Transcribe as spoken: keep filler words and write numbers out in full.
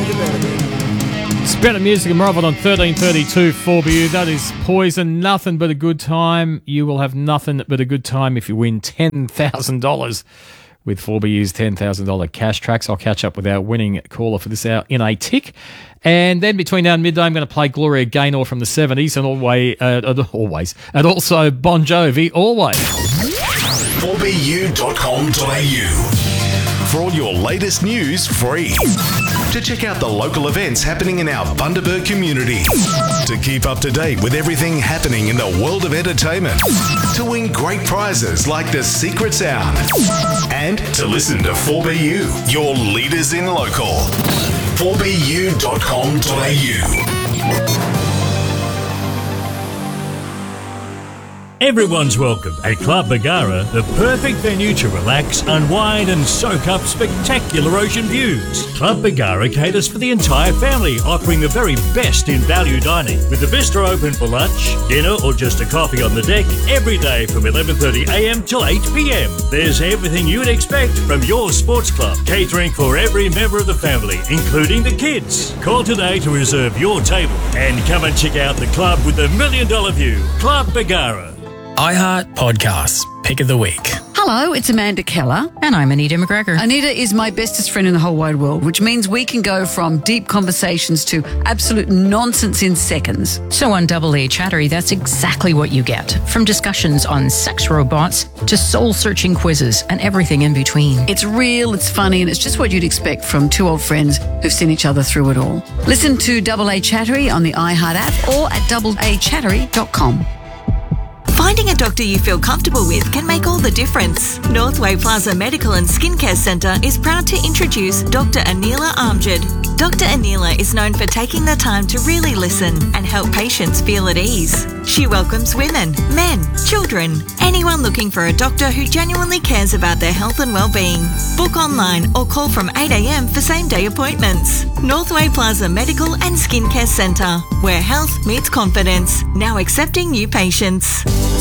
It's better music and more of it on thirteen thirty-two four B U. That is Poison. Nothing but a good time. You will have nothing but a good time if you win ten thousand dollars with four B U's ten thousand dollars cash tracks. I'll catch up with our winning caller for this hour in a tick. And then between now and midday, I'm going to play Gloria Gaynor from the seventies and always, uh, always, and also Bon Jovi, always. four B U dot com dot A U for all your latest news free. To check out the local events happening in our Bundaberg community. To keep up to date with everything happening in the world of entertainment. To win great prizes like the Secret Sound. And to listen to four B U, your leaders in local. four B U dot com dot A U. Everyone's welcome at Club Bargara, the perfect venue to relax, unwind and soak up spectacular ocean views. Club Bargara caters for the entire family, offering the very best in value dining, with the bistro open for lunch, dinner or just a coffee on the deck every day from eleven thirty a m till eight p m. There's everything you'd expect from your sports club, catering for every member of the family, including the kids. Call today to reserve your table and come and check out the club with the million dollar view, Club Bargara. iHeart Podcasts, Pick of the Week. Hello, it's Amanda Keller. And I'm Anita McGregor. Anita is my bestest friend in the whole wide world, which means we can go from deep conversations to absolute nonsense in seconds. So on Double A Chattery, that's exactly what you get. From discussions on sex robots to soul-searching quizzes and everything in between. It's real, it's funny, and it's just what you'd expect from two old friends who've seen each other through it all. Listen to Double A Chattery on the iHeart app or at double a chattery dot com. Finding a doctor you feel comfortable with can make all the difference. Northway Plaza Medical and Skincare Centre is proud to introduce Doctor Anila Amjad. Doctor Anila is known for taking the time to really listen and help patients feel at ease. She welcomes women, men, children, anyone looking for a doctor who genuinely cares about their health and well-being. Book online or call from eight a m for same-day appointments. Northway Plaza Medical and Skincare Centre, where health meets confidence. Now accepting new patients.